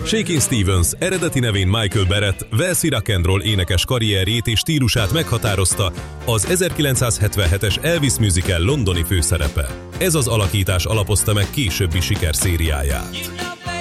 Shakin' Stevens, eredeti nevén Michael Barrett, walesi rock and roll énekes karrierjét és stílusát meghatározta az 1977-es Elvis musical londoni főszerepe. Ez az alakítás alapozta meg későbbi sikerszériáját.